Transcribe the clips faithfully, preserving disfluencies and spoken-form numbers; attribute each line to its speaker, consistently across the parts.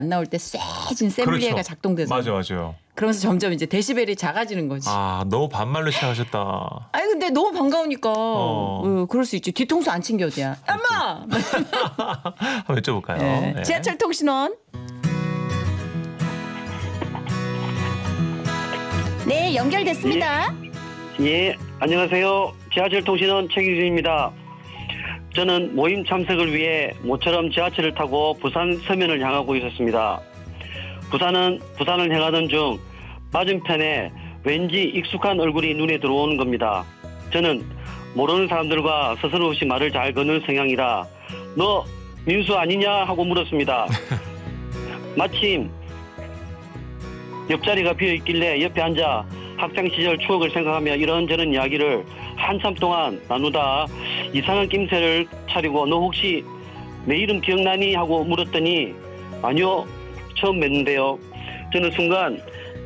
Speaker 1: 안 나올 때 쎄진 샘블리에가
Speaker 2: 그렇죠.
Speaker 1: 작동되잖아요.
Speaker 2: 맞아, 맞아요.
Speaker 1: 그러면서 점점 이제 데시벨이 작아지는 거지.
Speaker 2: 아, 너무 반말로 시작하셨다.
Speaker 1: 아니 근데 너무 반가우니까
Speaker 2: 어.
Speaker 1: 어, 그럴 수 있지. 뒤통수 안 챙겨 어디야. 엄마.
Speaker 2: 한번 여쭤볼까요?
Speaker 1: 네.
Speaker 2: 네.
Speaker 1: 지하철 통신원. 네, 연결됐습니다.
Speaker 3: 예, 예, 안녕하세요. 지하철 통신원 최기준입니다. 저는 모임 참석을 위해 모처럼 지하철을 타고 부산 서면을 향하고 있었습니다. 부산은 부산을 향하던 중 맞은편에 왠지 익숙한 얼굴이 눈에 들어오는 겁니다. 저는 모르는 사람들과 서슴없이 말을 잘 거는 성향이라 너 민수 아니냐 하고 물었습니다. 마침 옆자리가 비어있길래 옆에 앉아 학창시절 추억을 생각하며 이런저런 이야기를 한참 동안 나누다 이상한 낌새를 차리고 너 혹시 내 이름 기억나니? 하고 물었더니 아니요, 처음 뵀는데요. 저는 순간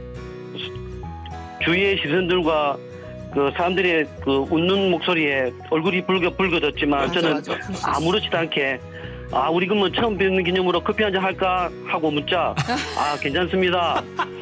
Speaker 3: 주위의 시선들과 그 사람들의 그 웃는 목소리에 얼굴이 붉어 붉어졌지만
Speaker 1: 맞아,
Speaker 3: 저는
Speaker 1: 맞아,
Speaker 3: 아무렇지도 않게 아 우리 그러면 처음 뵙는 기념으로 커피 한잔 할까 하고 묻자 아 괜찮습니다.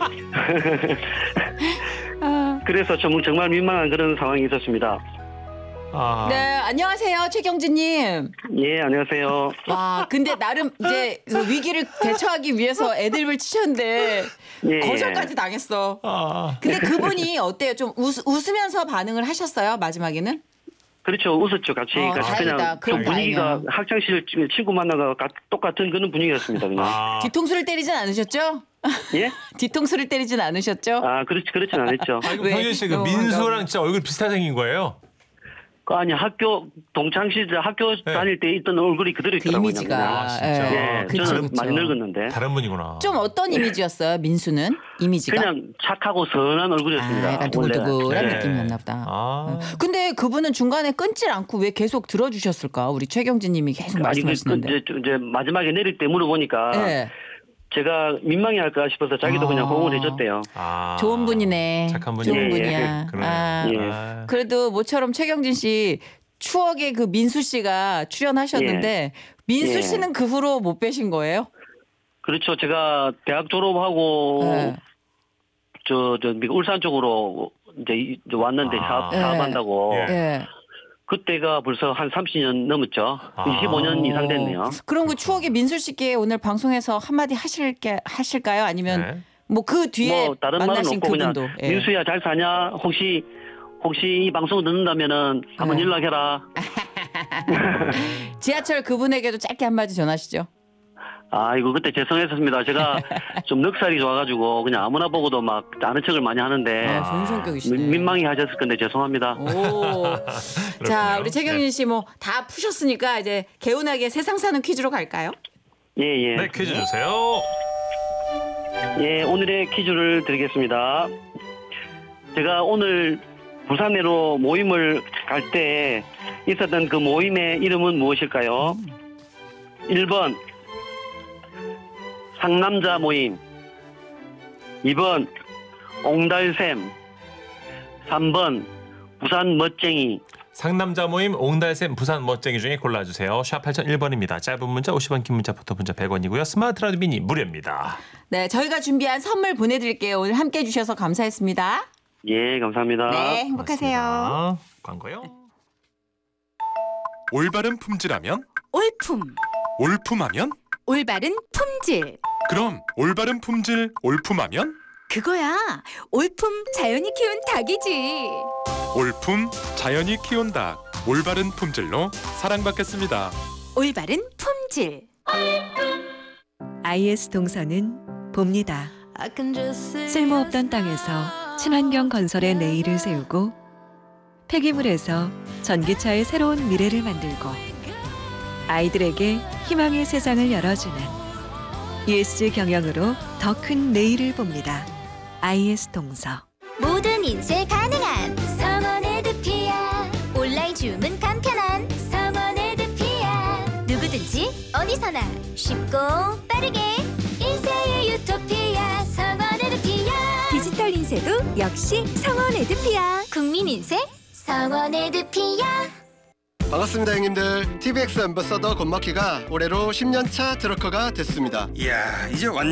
Speaker 3: 그래서 정말, 정말 민망한 그런 상황이 있었습니다.
Speaker 2: 아.
Speaker 1: 네, 안녕하세요, 최경진님.
Speaker 3: 예, 안녕하세요.
Speaker 1: 와, 근데 나름 이제 그 위기를 대처하기 위해서 애드립을 치셨는데
Speaker 3: 예,
Speaker 1: 거절까지 당했어.
Speaker 2: 아.
Speaker 1: 근데 그분이 어때요? 좀 웃, 웃으면서 반응을 하셨어요? 마지막에는?
Speaker 3: 그렇죠. 웃었죠. 같이.
Speaker 1: 어,
Speaker 3: 같이
Speaker 1: 다행이다.
Speaker 3: 그냥
Speaker 1: 그럼
Speaker 3: 좀 분위기가
Speaker 1: 다행이야.
Speaker 3: 학창시절 친구 만나가 가- 똑같은 그런 분위기였습니다. 그냥.
Speaker 2: 아.
Speaker 1: 뒤통수를 때리진 않으셨죠?
Speaker 3: 예?
Speaker 1: 뒤통수를 때리진 않으셨죠?
Speaker 3: 아, 그렇지, 그렇진 않았죠.
Speaker 2: 아이고,
Speaker 1: 왜?
Speaker 2: 경진 씨, 그
Speaker 1: 너무
Speaker 2: 민수랑
Speaker 1: 반가워.
Speaker 2: 진짜 얼굴 비슷하게 생긴 거예요?
Speaker 3: 그 아니, 학교, 동창시절 학교
Speaker 2: 네.
Speaker 3: 다닐 때 있던 얼굴이 그대로
Speaker 1: 그
Speaker 3: 있더라고요.
Speaker 1: 이미지가.
Speaker 3: 그냥.
Speaker 2: 아, 진짜.
Speaker 3: 예,
Speaker 1: 그쵸,
Speaker 3: 저는
Speaker 1: 그쵸.
Speaker 3: 많이 늙었는데.
Speaker 2: 다른 분이구나.
Speaker 1: 좀 어떤 이미지였어요, 민수는? 이미지가?
Speaker 3: 그냥 착하고 선한 얼굴이었습니다.
Speaker 1: 아, 약간
Speaker 3: 원래.
Speaker 1: 두글두글한
Speaker 2: 네.
Speaker 1: 느낌이었나 보다.
Speaker 2: 아.
Speaker 1: 근데 그분은 중간에 끊질 않고 왜 계속 들어주셨을까? 우리 최경진 님이 계속
Speaker 3: 아니, 그, 그
Speaker 1: 말씀하시는데.
Speaker 3: 이제, 이제 마지막에 내릴 때 물어보니까
Speaker 1: 네.
Speaker 3: 제가 민망해 할까 싶어서 자기도
Speaker 1: 아.
Speaker 3: 그냥 호응을 해줬대요.
Speaker 2: 아.
Speaker 1: 좋은 분이네.
Speaker 2: 착한 분이네.
Speaker 1: 좋은
Speaker 3: 예, 예.
Speaker 1: 분이야.
Speaker 2: 그러네.
Speaker 1: 아,
Speaker 3: 예.
Speaker 2: 아.
Speaker 1: 그래도 모처럼 최경진 씨 추억의 그 민수 씨가 출연하셨는데 민수
Speaker 3: 예.
Speaker 1: 씨는 그 후로 못 뵈신 거예요?
Speaker 3: 그렇죠. 제가 대학 졸업하고
Speaker 1: 네.
Speaker 3: 저, 저 미국 울산 쪽으로 이제 이- 이제 왔는데
Speaker 2: 아.
Speaker 3: 사업,
Speaker 1: 예.
Speaker 3: 사업한다고.
Speaker 2: 예.
Speaker 1: 예.
Speaker 3: 그때가 벌써 한 삼십 년 넘었죠.
Speaker 2: 아.
Speaker 3: 이십오 년 이상 됐네요.
Speaker 1: 그럼 그 추억의 민수 씨께 오늘 방송에서 한마디 하실게 하실까요? 아니면
Speaker 2: 네.
Speaker 1: 뭐 그 뒤에
Speaker 3: 뭐 다른 말은
Speaker 1: 만나신
Speaker 3: 없고 그냥
Speaker 1: 그분도 예.
Speaker 3: 민수야 잘 사냐? 혹시 혹시 이 방송 듣는다면은 한번
Speaker 1: 네.
Speaker 3: 연락해라.
Speaker 1: 지하철 그분에게도 짧게 한마디 전하시죠.
Speaker 3: 아 이거 그때 죄송했습니다. 제가 좀 넉살이 좋아가지고 그냥 아무나 보고도 막 아는 척을 많이 하는데
Speaker 1: 아, 좋은 성격이시네.
Speaker 3: 민- 민망해 하셨을 건데 죄송합니다.
Speaker 1: 오. 자, 우리 최경진 씨 뭐 다 푸셨으니까 이제 개운하게 세상 사는 퀴즈로 갈까요?
Speaker 3: 예예.
Speaker 2: 네, 퀴즈 주세요.
Speaker 3: 예, 오늘의 퀴즈를 드리겠습니다. 제가 오늘 부산으로 모임을 갈 때 있었던 그 모임의 이름은 무엇일까요? 일 번 상남자 모임, 이 번 옹달샘, 삼 번 부산 멋쟁이.
Speaker 2: 상남자 모임 옹달샘 부산 멋쟁이 중에 골라주세요. 샵 팔공공일 번입니다. 짧은 문자 오십 원, 긴 문자 포토 문자 백 원이고요. 스마트 라디오 미니 무료입니다.
Speaker 1: 네, 저희가 준비한 선물 보내드릴게요. 오늘 함께해 주셔서 감사했습니다.
Speaker 3: 예, 감사합니다.
Speaker 1: 네, 행복하세요.
Speaker 2: 고맙습니다. 광고요.
Speaker 4: 올바른 품질하면
Speaker 5: 올품,
Speaker 4: 올품하면
Speaker 5: 올바른 품질.
Speaker 4: 그럼 올바른 품질 올품하면
Speaker 5: 그거야. 올품 자연이 키운 닭이지.
Speaker 4: 올품 자연이 키운 닭 올바른 품질로 사랑받겠습니다.
Speaker 5: 올바른 품질.
Speaker 6: 아이에스 동서는 봅니다. 쓸모없던 땅에서 친환경 건설의 내일을 세우고 폐기물에서 전기차의 새로운 미래를 만들고 아이들에게 희망의 세상을 열어주는 이에스지 경영으로 더 큰 내일을 봅니다. 아이에스 동서.
Speaker 7: 모든 인쇄 가능한 성원 에드피아. 온라인 주문 간편한 성원 에드피아. 누구든지 어디서나 쉽고 빠르게 인쇄의 유토피아. 성원 에드피아.
Speaker 5: 디지털 인쇄도 역시 성원 에드피아.
Speaker 7: 국민 인쇄 성원 에드피아.
Speaker 8: 반갑습니다 형님들. 티비엑스 앰버서더 권마키가 올해로 십 년 차 트럭커가 됐습니다.
Speaker 9: 이야 이제 완